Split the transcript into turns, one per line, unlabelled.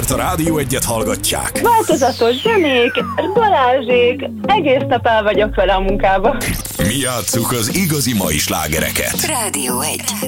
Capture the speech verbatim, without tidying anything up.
mert a Rádió Egyet hallgatják.
Változatos zenék, Balázsék, egész nap el vagyok vele a munkába.
Mi játsszuk az igazi mai slágereket.
Rádió egy.